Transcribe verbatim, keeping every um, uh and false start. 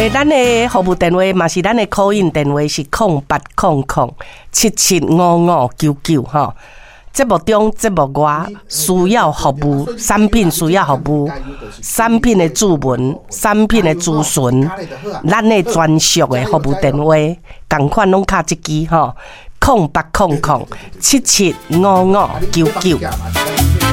诶，咱的服务电话嘛是咱的call in电话是零八零零七七五五九九哈。节目中、节目外需要服务，产品需要服务，产品的注文、产品的咨询，咱的专属的服务电话，同款拢卡一支吼，零八零零七七五五九九。